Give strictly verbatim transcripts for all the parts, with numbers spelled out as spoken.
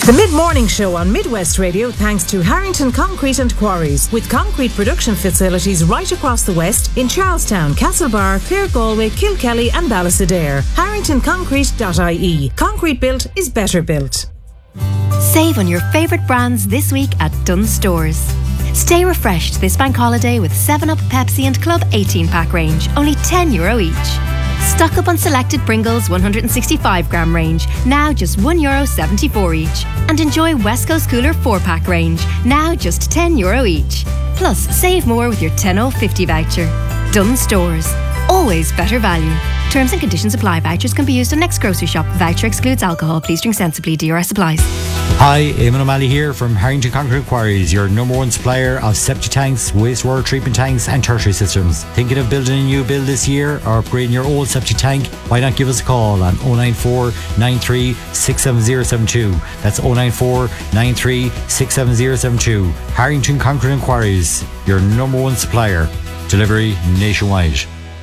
The mid-morning show on Midwest Radio thanks to Harrington Concrete and Quarries, with concrete production facilities right across the West in Charlestown, Castlebar, Clare Galway, Kilkelly and Ballastadair. harrington concrete dot I E. Concrete built is better built. Save on your favourite brands this week at Dunnes Stores. Stay refreshed this bank holiday with seven up, Pepsi and Club eighteen pack range, only ten euro each. Stock up on selected Pringles one hundred sixty-five gram range, now just one euro seventy-four each. And enjoy West Coast Cooler four pack range, now just ten euro each. Plus, save more with your ten oh fifty voucher. Dunnes Stores. Always better value. Terms and conditions apply. Vouchers can be used at next grocery shop. Voucher excludes alcohol. Please drink sensibly. D R S applies. Hi, Eamon O'Malley here from Harrington Concrete Quarries, your number one supplier of septic tanks, wastewater treatment tanks and tertiary systems. Thinking of building a new build this year or upgrading your old septic tank? Why not give us a call on oh nine four, nine three, six seven zero seven two. That's oh nine four, nine three, six seven zero seven two. Harrington Concrete and Quarries, your number one supplier. Delivery nationwide.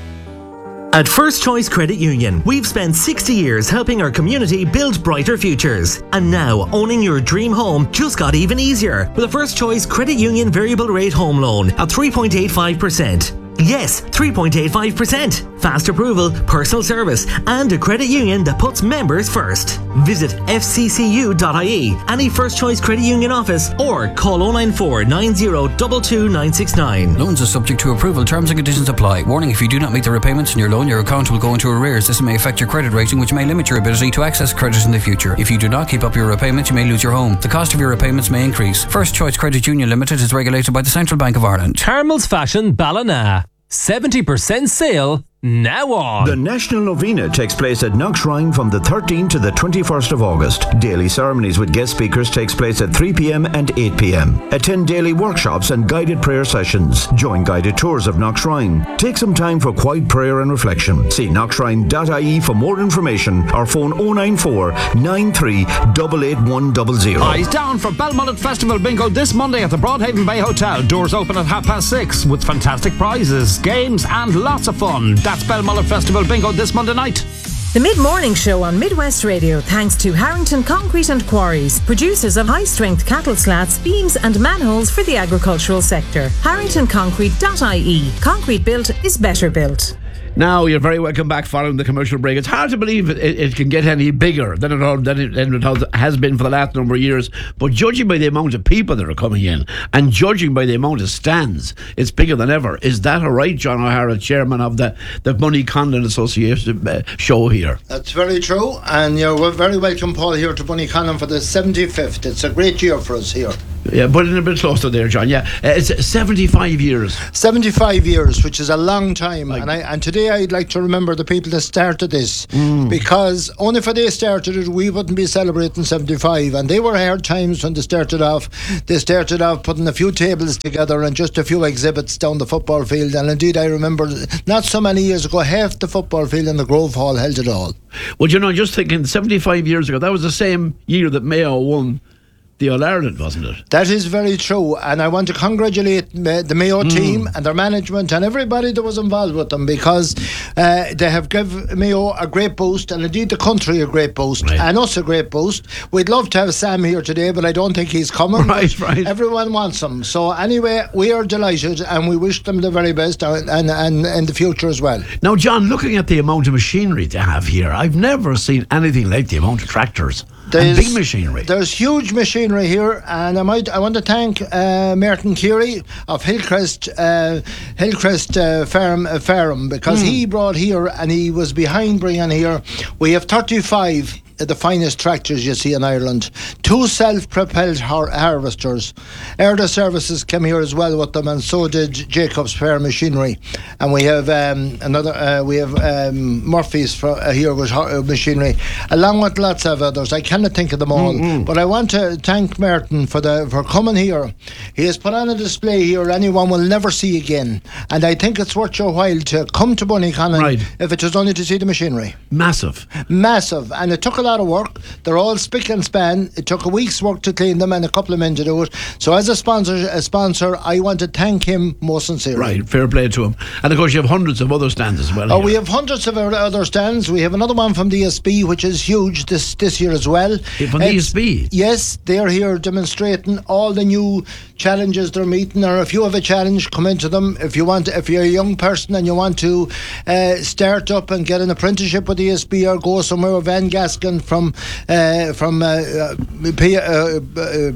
At First Choice Credit Union, we've spent sixty years helping our community build brighter futures. And now, owning your dream home just got even easier with a First Choice Credit Union variable rate home loan at three point eight five percent. Yes, three point eight five percent. Fast approval, personal service, and a credit union that puts members first. Visit f c c u dot I E, any First Choice Credit Union office, or call oh nine four, nine zero two two, nine six nine. Loans are subject to approval. Terms and conditions apply. Warning: if you do not meet the repayments on your loan, your account will go into arrears. This may affect your credit rating, which may limit your ability to access credit in the future. If you do not keep up your repayments, you may lose your home. The cost of your repayments may increase. First Choice Credit Union Limited is regulated by the Central Bank of Ireland. Carmel's Fashion Ballina. seventy percent sale now on. The National Novena takes place at Knockshrine from the thirteenth to the twenty-first of August. Daily ceremonies with guest speakers takes place at three p.m. and eight p.m. Attend daily workshops and guided prayer sessions. Join guided tours of Knockshrine. Take some time for quiet prayer and reflection. See knockshrine dot I E for more information or phone oh nine four, nine three, eight eight one zero zero. Eyes down for Belmullet Festival Bingo this Monday at the Broadhaven Bay Hotel. Doors open at half past six with fantastic prizes, games and lots of fun. That's Belmullet Festival Bingo this Monday night. The mid-morning show on Midwest Radio thanks to Harrington Concrete and Quarries, producers of high-strength cattle slats, beams and manholes for the agricultural sector. harrington concrete dot I E. Concrete built is better built. Now, you're very welcome back following the commercial break. It's hard to believe it, it, it can get any bigger than it, than, it, than it has been for the last number of years. But judging by the amount of people that are coming in and judging by the amount of stands, it's bigger than ever. Is that all right, John O'Hara, chairman of the, the Money Conlon Association uh, show here? That's very true. And you're very welcome, Paul, here to Money Conlon for the seventy-fifth. It's a great year for us here. Yeah, put it a bit closer there, John. Yeah, uh, it's seventy-five years. seventy-five years, which is a long time. Like, and I and today I'd like to remember the people that started this, mm. because only if they started it, we wouldn't be celebrating seventy-five. And they were hard times when they started off. They started off putting a few tables together and just a few exhibits down the football field. And indeed, I remember not so many years ago, half the football field in the Grove Hall held it all. Well, you know, just thinking seventy-five years ago, that was the same year that Mayo won the All-Ireland, wasn't it? That is very true, and I want to congratulate uh, the Mayo mm. team and their management and everybody that was involved with them, because uh, they have given Mayo a great boost, and indeed the country a great boost, right. and us a great boost. We'd love to have Sam here today, but I don't think he's coming. Right, right. Everyone wants him. So anyway, we are delighted, and we wish them the very best, and, and, and in the future as well. Now, John, looking at the amount of machinery they have here, I've never seen anything like the amount of tractors. There's, and big machinery. There's huge machinery here, and I might I want to thank uh, Martin Keary of Hillcrest uh, Hillcrest uh, Farm uh, Farm because mm. he brought here, and he was behind bringing here. We have thirty-five the finest tractors you see in Ireland, two self-propelled har- harvesters. Erda Services came here as well with them, and so did Jacobs Fair Machinery. And we have um, another. Uh, we have um, Murphy's for, uh, here with har- machinery, along with lots of others. I cannot think of them all, mm-hmm. but I want to thank Martin for the for coming here. He has put on a display here anyone will never see again, and I think it's worth your while to come to Bunnyconnon, right. if it is only to see the machinery. Massive, massive, and it took a lot lot of work. They're all spick and span. It took a week's work to clean them and a couple of men to do it. So as a sponsor, a sponsor, I want to thank him most sincerely. Right, fair play to him. And of course you have hundreds of other stands as well. Oh, here. we have hundreds of other stands. We have another one from D S B, which is huge this this year as well. Yeah, from D S B? Yes, they're here demonstrating all the new challenges they're meeting. Or if you have a challenge, come into them. If you want, if you're a young person and you want to uh, start up and get an apprenticeship with D S B or go somewhere, Van Gaskin from uh, from uh, uh, P- uh, uh,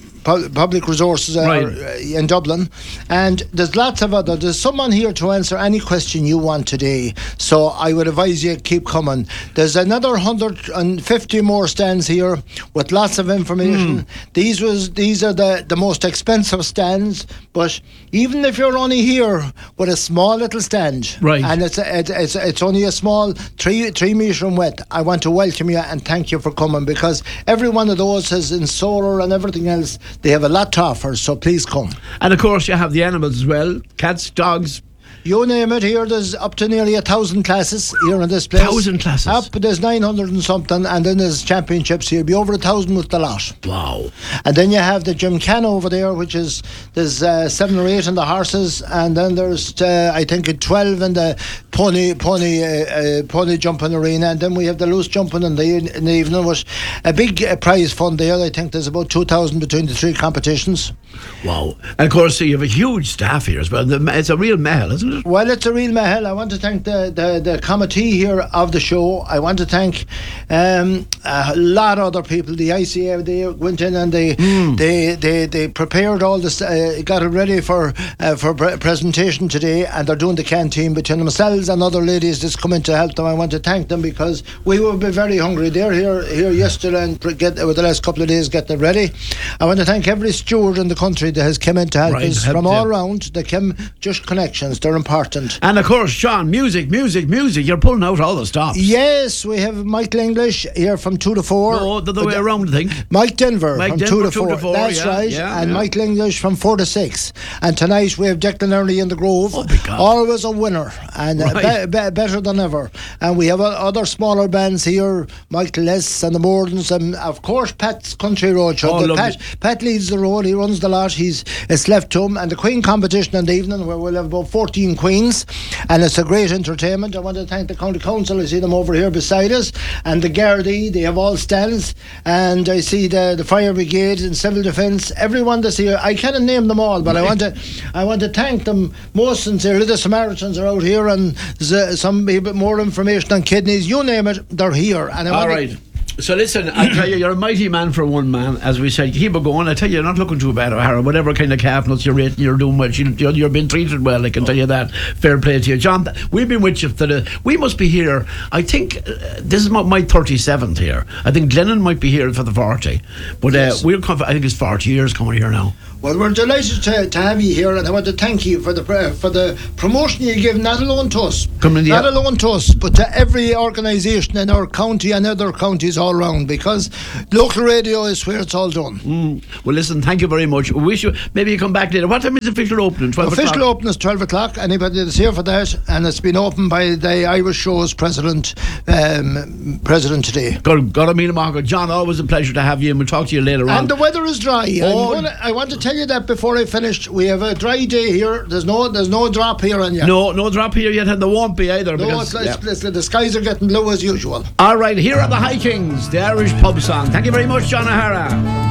Public Resources uh, right. in Dublin, and there's lots of other. There's someone here to answer any question you want today. So I would advise you keep coming. There's another one hundred fifty more stands here with lots of information. Mm. These was these are the the most expensive stands. But even if you're only here with a small little stand, right, and it's a, it, it's it's only a small three three metre in width, I want to welcome you and thank you for coming, because every one of those has in solar and everything else. They have a lot to offer, so please come. And of course you have the animals as well, cats, dogs. You name it. Here there's up to nearly a thousand classes here in this place. Thousand classes? Up, there's nine hundred and something, and then there's championships here. Be over a thousand with the lot. Wow. And then you have the Gymkhana over there, which is, there's uh, seven or eight in the horses, and then there's, uh, I think, twelve in the pony pony uh, uh, pony jumping arena, and then we have the loose jumping in the, in the evening with a big uh, prize fund there. I think there's about two thousand between the three competitions. Wow. And of course, so you have a huge staff here as well. It's a real mahal, isn't it? Well, it's a real mahal. I want to thank the, the, the committee here of the show. I want to thank um, a lot of other people. The I C A, they went in and they mm. they, they they prepared all this, uh, got it ready for uh, for pre- presentation today, and they're doing the canteen between themselves and other ladies that's come in to help them. I want to thank them because we will be very hungry. They're here here yesterday and pre- get with the last couple of days getting it ready. I want to thank every steward in the country that has come in to help right, us help from them. all around. They came just connections. They're important. And of course, Sean, music, music, music. You're pulling out all the stops. Yes, we have Michael English here from two to four. No, the other way around, I think. Mike Denver Mike from Denver, two to two four. to four. That's yeah, right. Yeah, and yeah. Michael English from four to six. And tonight we have Declan Early in the Grove. Oh, my God. Always a winner and right. uh, be- be- better than ever. And we have uh, other smaller bands here, Michael Less and the Mordens, and of course Pat's Country Road Show. Oh, The Pat, Pat leads the road. He runs the lot. He's it's left to him. And the Queen competition in the evening, where we'll have about fourteen queens, and it's a great entertainment. I want to thank the County Council. I see them over here beside us, and the Gardaí. They have all stands, and I see the the fire brigade and civil defence. Everyone that's here, I can't name them all, but I want to I want to thank them most sincerely. The Samaritans are out here, and there's uh, some bit more information on kidneys. You name it, they're here. And I all want right. to, So listen, I tell you, you're a mighty man for one man. As we said, keep it going. I tell you, you're not looking too bad, O'Hara. Whatever kind of calf nuts you're eating, you're doing well. You're, you're being treated well, I can tell you that. Fair play to you. John, we've been with you for the... We must be here, I think, uh, this is my, my thirty-seventh here. I think Glennon might be here for the forty. But uh, Yes. we're comf- I think it's forty years coming here now. Well, we're delighted to, to have you here, and I want to thank you for the uh, for the promotion you give, not alone to us, Coming not the, alone to us, but to every organisation in our county and other counties all around, because local radio is where it's all done. Mm. Well, listen, thank you very much. We wish you... Maybe you come back later. What time is the official opening? twelve Official o'clock? opening is twelve o'clock. Anybody that's here for that, and it's been opened by the Irish Show's president um, president today. God, God, I mean, Margaret. John, always a pleasure to have you, and we'll talk to you later on. And the weather is dry. Oh. I'm gonna, I want to tell you that before I finish. We have a dry day here. There's no there's no drop here on you. No, no drop here yet, and there won't be either. No, because, it's, yeah. it's, it's, the skies are getting blue as usual. All right, here are the High Kings, the Irish pub song. Thank you very much, John O'Hara.